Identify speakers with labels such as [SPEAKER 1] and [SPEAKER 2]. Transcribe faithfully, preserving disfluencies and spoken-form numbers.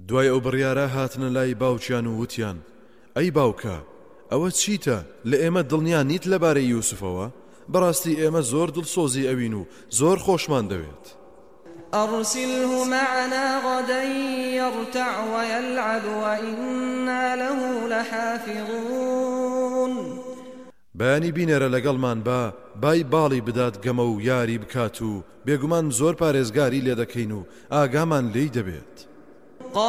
[SPEAKER 1] دوای ئەو بڕیارە هاتنە لای باوکیان و وتیان: ئەی باوکە، ئەوە چیتە؟ لە ئێمە دڵنیا نیت لەبارەی یوسفەوە؟ بەڕاستی ئێمە زۆر دڵسۆزی ئەوین و زۆر خۆشمان دەوێت.
[SPEAKER 2] أرسله معنا غدا يرتع ويلعب وإنا له لحافظون.
[SPEAKER 1] بەیانی بینێرە لەگەڵمان با بای باڵی بدات گەمە و یاری بکات و بێگومان زۆر پارێزگاری لێ دەکەین و ئاگامان لێی دەبێت.